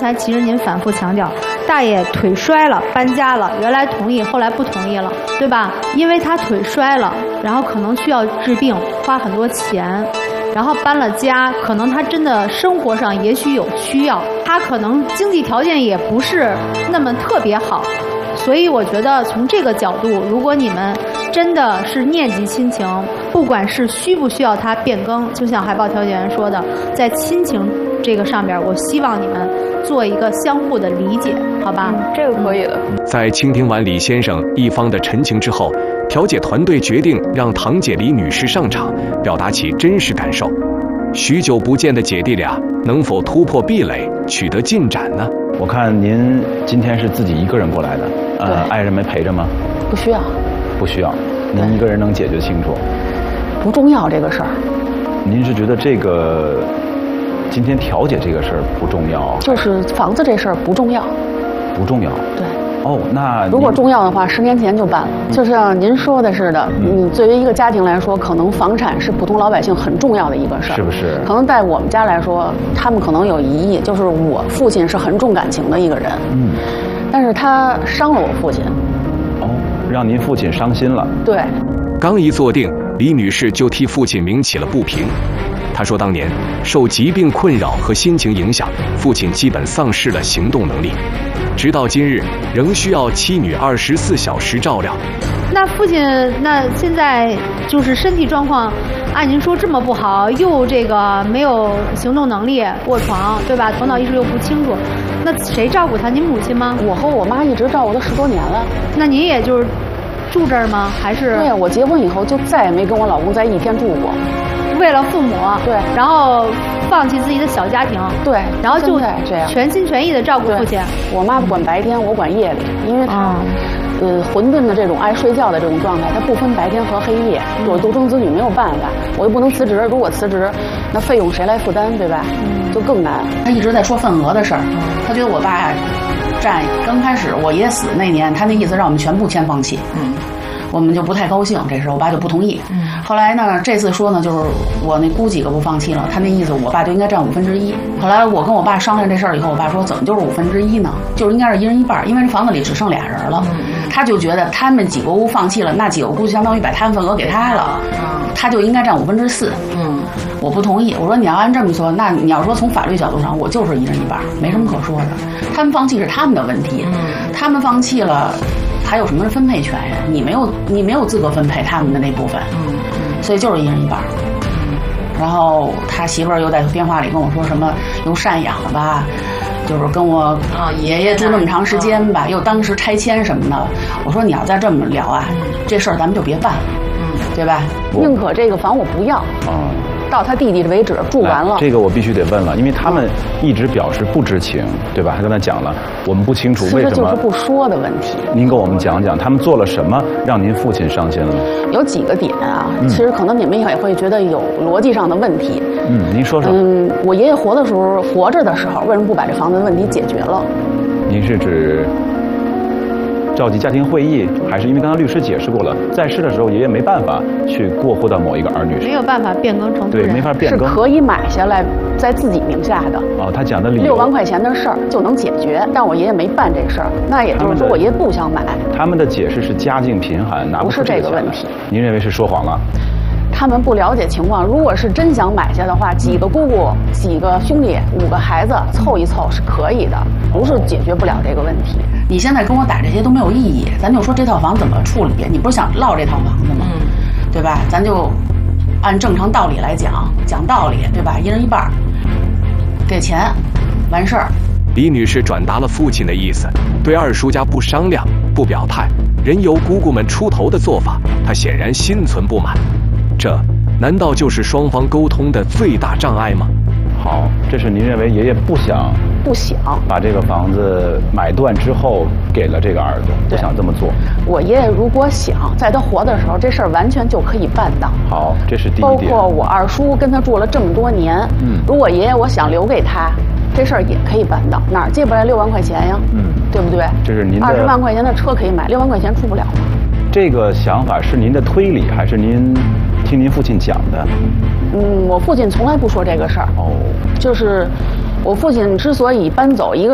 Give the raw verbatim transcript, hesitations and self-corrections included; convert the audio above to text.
才其实您反复强调，大爷腿摔了，搬家了，原来同意，后来不同意了，对吧？因为他腿摔了，然后可能需要治病，花很多钱。然后搬了家，可能他真的生活上也许有需要，他可能经济条件也不是那么特别好，所以我觉得从这个角度，如果你们真的是念及亲情，不管是需不需要他变更，就像海报调解员说的，在亲情这个上边，我希望你们做一个相互的理解，好吧？ 嗯、这个可以的。 在倾听完李先生一方的陈情之后，调解团队决定让堂姐李女士上场，表达其真实感受。许久不见的姐弟俩能否突破壁垒，取得进展呢？ 我看您今天是自己一个人过来的，呃，爱人没陪着吗？ 不需要， 不需要，您一个人能解决清楚？ 不重要这个事儿。 您是觉得这个今天调解这个事儿不重要？ 就是房子这事儿不重要， 不重要。 对。 哦，那如果重要的话，十年前就办了。嗯、就像您说的似的，嗯、你作为一个家庭来说，可能房产是普通老百姓很重要的一个事儿， 是不是？ 可能在我们家来说，他们可能有疑义，就是我父亲是很重感情的一个人，嗯，但是他伤了我父亲， 哦，让您父亲伤心了。 对。 刚一坐定，李女士就替父亲鸣起了不平。她说，当年受疾病困扰和心情影响，父亲基本丧失了行动能力。直到今日，仍需要妻女二十四小时照料。 那父亲，那现在就是身体状况，按您说这么不好，又这个没有行动能力，卧床，对吧？头脑意识又不清楚，那谁照顾他？您母亲吗？ 我和我妈一直照顾他十多年了。 那您也就是住这儿吗？还是？ 对呀，我结婚以后就再也没跟我老公在一天住过。 为了父母， 对， 然后放弃自己的小家庭， 对， 然后就这样全心全意的照顾父亲。 我妈管白天，我管夜里，因为她、嗯、呃混沌的这种爱睡觉的这种状态，她不分白天和黑夜。嗯、我独生子女没有办法，我又不能辞职，如果辞职，那费用谁来负担，对吧？嗯，就更难。 他一直在说份额的事儿，嗯、他觉得我爸占刚开始我爷死那年，他那意思让我们全部签放弃。嗯。我们就不太高兴，这事我爸就不同意。嗯，后来呢，这次说呢，就是我那姑几个不放弃了，他那意思我爸就应该占五分之一。后来我跟我爸商量这事儿以后，我爸说怎么就是五分之一呢？就是应该是一人一半，因为这房子里只剩俩人了。嗯，他就觉得他们几个屋放弃了，那几个屋就相当于把他们份额给他了。嗯，他就应该占五分之四。嗯，我不同意，我说你要按这么说，那你要说从法律角度上，我就是一人一半，没什么可说的。他们放弃是他们的问题，嗯，他们放弃了。还有什么分配权呀？你没有，你没有资格分配他们的那部分，嗯嗯，所以就是一人一半，嗯。然后他媳妇儿又在电话里跟我说什么又赡养了吧，就是跟我啊爷爷住那么长时间吧，又当时拆迁什么的。我说你要再这么聊啊，嗯、这事儿咱们就别办了，嗯，对吧？ 宁可这个房我不要。啊。到他弟弟为止，住完了。 这个我必须得问了，因为他们一直表示不知情，对吧？他跟他讲了，我们不清楚为什么。 这就是不说的问题。 您给我们讲讲，他们做了什么让您父亲伤心了？ 有几个点啊，嗯、其实可能你们也会觉得有逻辑上的问题。 嗯，您说说。 嗯，我爷爷活的时候，活着的时候，为什么不把这房子的问题解决了？ 您是指召集家庭会议，还是因为刚才律师解释过了，在世的时候爷爷没办法去过户到某一个儿女， 没有办法变更成对，没法变更， 是可以买下来在自己名下的。 哦，他讲的理由六万块钱的事儿就能解决，但我爷爷没办这事儿，那也就是说我爷爷不想买。 他们的解释是家境贫寒，拿不出不是这个问题。 您认为是说谎了？ 他们不了解情况，如果是真想买下的话，几个姑姑、几个兄弟、五个孩子凑一凑是可以的，不是解决不了这个问题。 你现在跟我打这些都没有意义，咱就说这套房怎么处理。你不是想落这套房子吗？嗯，对吧？咱就按正常道理来讲，讲道理，对吧？一人一半，给钱，完事儿。 李女士转达了父亲的意思，对二叔家不商量、不表态，任由姑姑们出头的做法，她显然心存不满。这难道就是双方沟通的最大障碍吗？ 好，这是您认为爷爷不想不想把这个房子买断之后给了这个儿子，不想这么做。 我爷爷如果想在他活的时候，这事儿完全就可以办到。 好，这是第一点。 包括我二叔跟他住了这么多年，嗯，如果爷爷我想留给他，这事儿也可以办到。哪儿借不来六万块钱呀？嗯，对不对？ 这是您的二十万块钱的车可以买，六万块钱出不了吗？ 这个想法是您的推理，还是您听您父亲讲的？ 嗯，我父亲从来不说这个事儿。哦，就是我父亲之所以搬走，一个